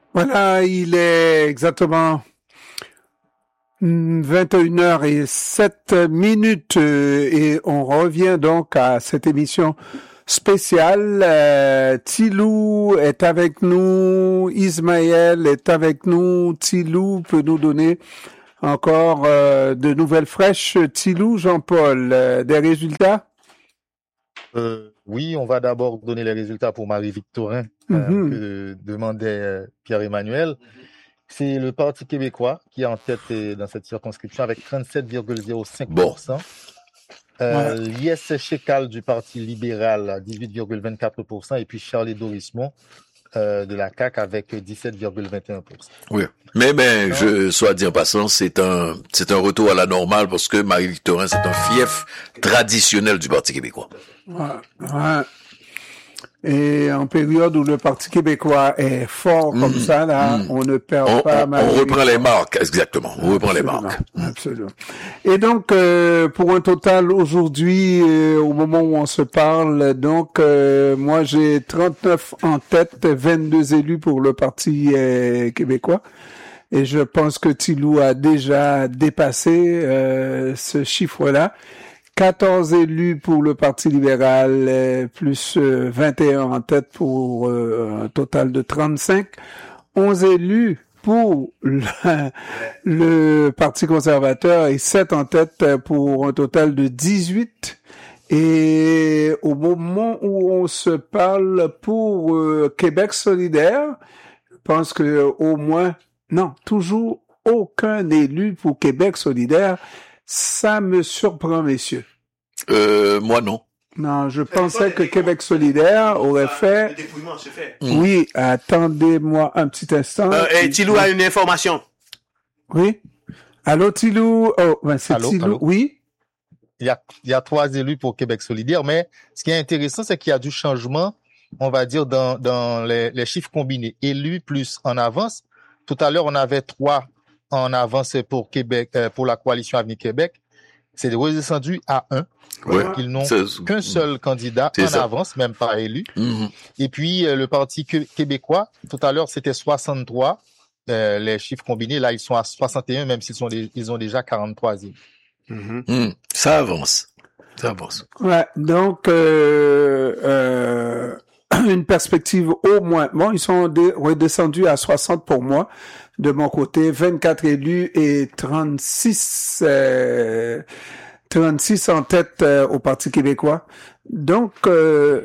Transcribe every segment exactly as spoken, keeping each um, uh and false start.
Voilà, il est exactement vingt et une heures zéro sept minutes et on revient donc à cette émission spéciale. Euh, Tilou est avec nous, Ismaël est avec nous. Tilou peut nous donner encore euh, de nouvelles fraîches. Tilou, Jean-Paul, euh, des résultats? Euh, oui, on va d'abord donner les résultats pour Marie-Victorin, euh, Mm-hmm. que demandait euh, Pierre-Emmanuel. C'est le Parti québécois qui est en tête euh, dans cette circonscription avec trente-sept virgule zéro cinq pour cent. Bon. Euh, Ouais. L'I S Chécal du Parti libéral à dix-huit virgule vingt-quatre pour cent et puis Charlie Dorismont euh, de la C A Q avec dix-sept virgule vingt et un pour cent. Oui. Mais, mais, je, soit dit en passant, c'est un, c'est un retour à la normale parce que Marie-Victorin, c'est un fief traditionnel du Parti québécois. Ouais, ouais. Et en période où le Parti québécois est fort comme Mmh, ça, là, mmh. on ne perd On, pas on, mal. on reprend les marques, exactement. On reprend les Absolument, marques. absolument. Et donc, euh, pour un total aujourd'hui, euh, au moment où on se parle, donc, euh, moi j'ai trente-neuf en tête, vingt-deux élus pour le Parti euh, québécois. Et je pense que Tilou a déjà dépassé euh, ce chiffre-là. quatorze élus pour le Parti libéral, euh, plus euh, vingt et un en tête pour euh, un total de trente-cinq. onze élus pour le, le Parti conservateur et sept en tête pour un total de dix-huit. Et au moment où on se parle pour euh, Québec solidaire, je pense que au moins, non, toujours aucun élu pour Québec solidaire. Ça me surprend, messieurs. Euh, moi, non. Non, je pensais que Québec solidaire aurait fait... Le dépouillement se fait. Oui, attendez-moi un petit instant. Euh, et Tilou a une information. Oui. Allô, Tilou? Oh, ben c'est Allô, Tilou. allô? Oui. Il y a, il y a trois élus pour Québec solidaire, mais ce qui est intéressant, c'est qu'il y a du changement, on va dire, dans, dans les, les chiffres combinés. Élus plus en avance. Tout à l'heure, on avait trois en avance pour Québec, euh, pour la coalition Avenir Québec. C'est redescendu à un. Ouais. Donc, ils n'ont C'est- qu'un seul candidat C'est en ça. avance, même pas élu. Mhm. Et puis, euh, le Parti que- québécois, tout à l'heure, c'était soixante-trois, euh, les chiffres combinés. Là, ils sont à soixante et un, même s'ils sont des- ils ont déjà quarante-trois élus. Mhm. Ça avance. Ça avance. Ouais. Donc, euh, euh, une perspective au moins. Bon, ils sont dé- redescendus à soixante pour moi. De mon côté, vingt-quatre élus et trente-six, euh, trente-six en tête euh, au Parti québécois. Donc, euh,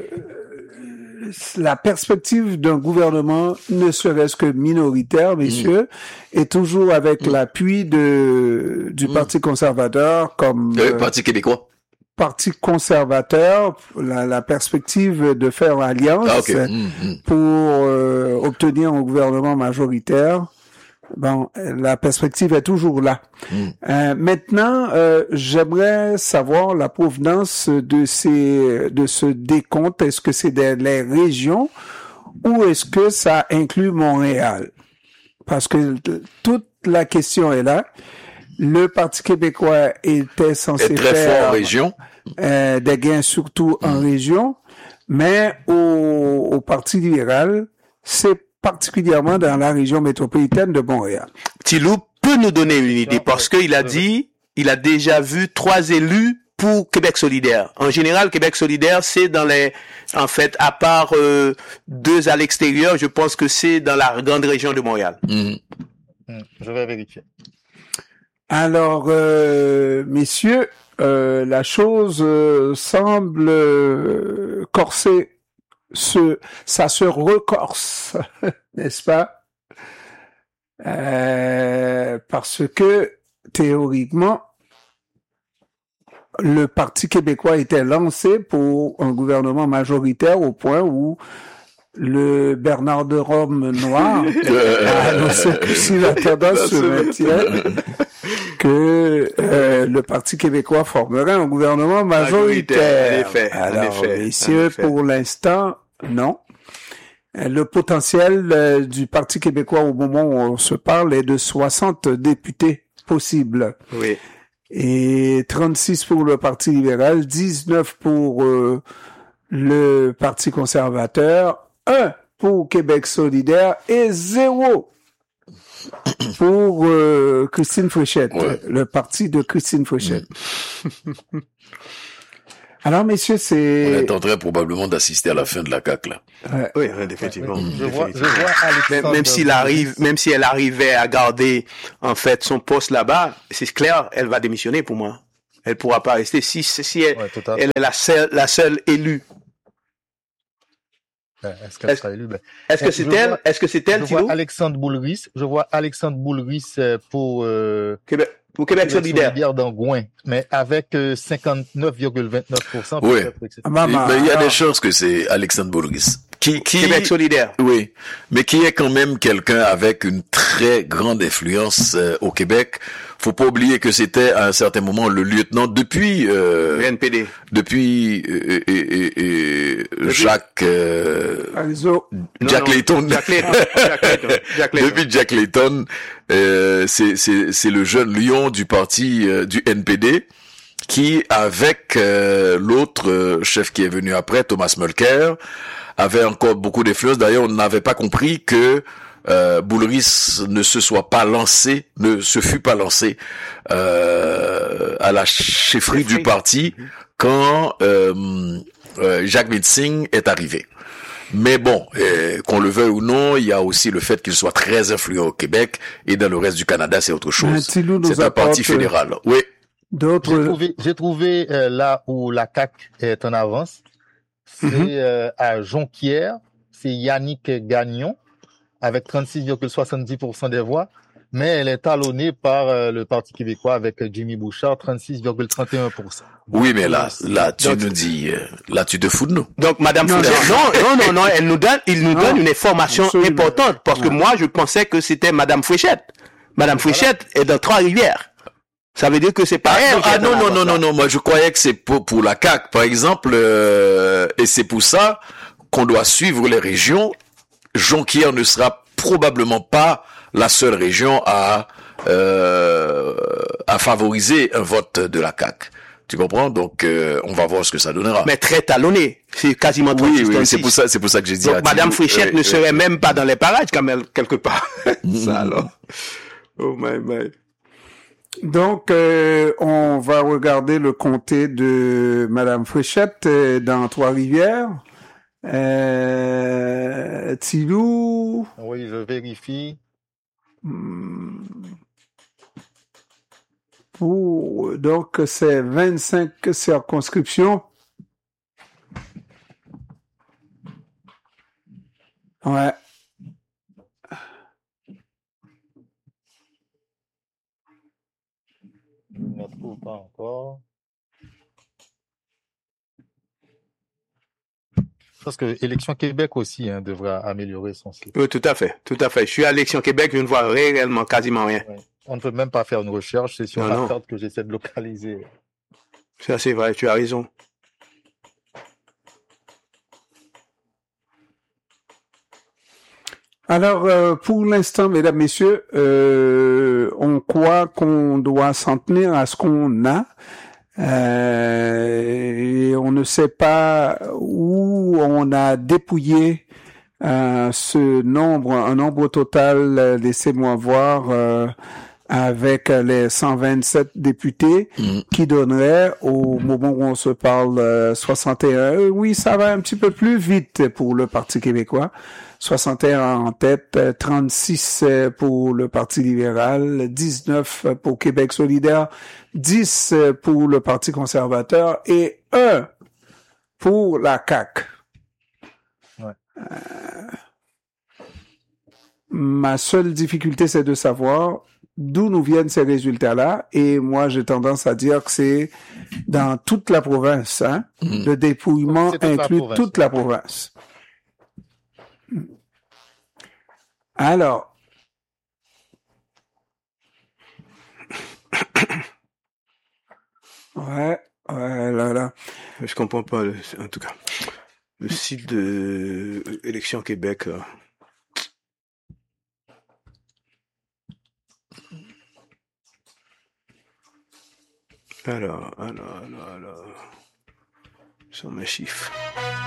la perspective d'un gouvernement, ne serait-ce que minoritaire, messieurs, est toujours avec Mm. l'appui de du Mm. Parti conservateur comme Le euh, Parti québécois. Parti conservateur, la, la perspective de faire alliance Ah, ok. Mhm. pour euh, obtenir un gouvernement majoritaire. Bon, la perspective est toujours là. Mm. Euh, maintenant, euh, j'aimerais savoir la provenance de ces de ce décompte. Est-ce que c'est des les régions ou est-ce que ça inclut Montréal? Parce que t- toute la question est là. Le Parti québécois était censé Est très faire fort en région. euh, des gains surtout en région, mais au, au Parti libéral, c'est particulièrement dans la région métropolitaine de Montréal. Tilou peut nous donner une idée parce qu'il a dit, il a déjà vu trois élus pour Québec solidaire. En général, Québec solidaire, c'est dans les, en fait, à part euh, deux à l'extérieur, je pense que c'est dans la grande région de Montréal. Mhm. Hmm, Je vais vérifier. Alors, euh, messieurs, euh, la chose euh, semble euh, corser, se, ça se recorse, n'est-ce pas? Euh, parce que théoriquement, le Parti québécois était lancé pour un gouvernement majoritaire au point où le Bernard de Rome noir a annoncé que si la tendance se maintient, que euh, le Parti québécois formerait un gouvernement majoritaire. En effet, en Alors, effet, messieurs, en effet. pour l'instant, non. Euh, Le potentiel euh, du Parti québécois au moment où on se parle est de soixante députés possibles. Oui. Et trente-six pour le Parti libéral, dix-neuf pour euh, le Parti conservateur, un pour Québec solidaire et zéro pour euh, Christine Fréchette, Ouais. le parti de Christine Fréchette. Alors, messieurs, c'est... On est en train probablement d'assister à la fin de la C A Q, là. Ouais. Oui, oui, définitivement. Je vois, je définitivement. vois Alexandre. Même, même s'il arrive, même si elle arrivait à garder, en fait, son poste là-bas, c'est clair, elle va démissionner pour moi. Elle pourra pas rester. Si, si elle, Ouais, tout à fait. elle est la seule, la seule élue. Ben, Est-ce qu'elle Est-ce- sera élue? Ben, Est-ce que Eh, c'est je elle? vois- Est-ce que c'est elle, je Thilo? vois Alexandre Boulris. Je vois Alexandre Boulris euh, pour euh, Québec, pour Québec Québec solidaire. solidaire d'Angouin, mais avec euh, cinquante-neuf virgule vingt-neuf pour cent. Oui. peut-être que c'est- Ah, maman, Mais il y a alors, des chances que c'est Alexandre Boulris. Qui, qui, Québec solidaire. oui, mais qui est quand même quelqu'un avec une très grande influence euh, au Québec. Faut pas oublier que c'était à un certain moment le lieutenant depuis euh, Le N P D. depuis euh, euh, euh, euh, Jacques euh, Alzo, Non, Jack non, Layton. Jack Layton. Jack Layton. Jack Layton. Depuis Jack Layton, euh, c'est c'est c'est le jeune lion du parti euh, du N P D qui, avec euh, l'autre euh, chef qui est venu après, Thomas Mulcair, avait encore beaucoup d'influence. D'ailleurs, on n'avait pas compris que euh, Boulris ne se soit pas lancé, ne se fut pas lancé euh, à la chefferie Chefferie. du parti quand euh, euh, Jacques Mitzing est arrivé. Mais bon, euh, qu'on le veuille ou non, il y a aussi le fait qu'il soit très influent au Québec et dans le reste du Canada, c'est autre chose. Thilo nous C'est un parti apporte, euh, fédéral. Oui. J'ai d'autres... trouvé, j'ai trouvé euh, là où la C A Q est en avance, c'est Mhm. euh, à Jonquière, c'est Yannick Gagnon avec trente-six virgule soixante-dix pour cent des voix, mais elle est talonnée par euh, le Parti québécois avec euh, Jimmy Bouchard, trente-six virgule trente et un pour cent. Oui, mais là, là, tu Donc- nous dis, euh, là, tu te fous de nous. Donc, Madame Non, Fréchette, non, non, non, non, elle nous donne, il nous Non, donne une information absolument. importante, parce que Ouais. moi, je pensais que c'était Madame Fréchette. Madame Fréchette est dans Trois-Rivières. Ça veut dire que c'est pas elle. qui Ah est non, dans non, la non, boîte, non, là. non, moi je croyais que c'est pour, pour la C A Q, par exemple, euh, et c'est pour ça qu'on doit suivre les régions. Jonquière ne sera probablement pas la seule région à euh, à favoriser un vote de la C A Q. Tu comprends? Donc, euh, on va voir ce que ça donnera. Mais très talonné. C'est quasiment oui, trente-six, oui, trente-six. c'est pour ça, c'est pour ça que j'ai dit. à Donc, Madame Thilo, Fréchette euh, ne euh, serait même pas dans les parages, quand même, quelque part. Mhm. Ça, alors. Oh my, my. Donc, euh, on va regarder le comté de Madame Fréchette euh, dans Trois-Rivières. Euh, Thilo, Oui, je vérifie. hmm, pour, donc c'est vingt-cinq circonscriptions. Ouais. Je ne trouve pas encore. Je pense que Élection Québec aussi hein, devra améliorer son site. Oui, tout à fait, tout à fait. Je suis à l'élection Québec, je ne vois réellement quasiment rien. Ouais. On ne peut même pas faire une recherche, c'est sur Non, la non. carte que j'essaie de localiser. Ça, c'est vrai, tu as raison. Alors, euh, pour l'instant, mesdames, messieurs, euh, on croit qu'on doit s'en tenir à ce qu'on a. Euh, et on ne sait pas où on a dépouillé euh, ce nombre, un nombre total, euh, laissez-moi voir, euh, avec les cent vingt-sept députés Mhm. qui donnerait au moment où on se parle euh, soixante et un. Euh, Oui, ça va un petit peu plus vite pour le Parti québécois. soixante et un en tête, euh, trente-six euh, pour le Parti libéral, dix-neuf pour Québec solidaire, dix euh, pour le Parti conservateur et un pour la C A Q. Ouais. Euh, ma seule difficulté, c'est de savoir d'où nous viennent ces résultats-là. Et moi, j'ai tendance à dire que c'est dans toute la province. Hein? Mhm. Le dépouillement C'est toute la inclut province. toute la province. Alors, ouais, ouais, là, là. Je comprends pas, le- en tout cas. Le site de euh, Élection Québec, là. Alors, alors, alors, alors. Sur mes chiffres.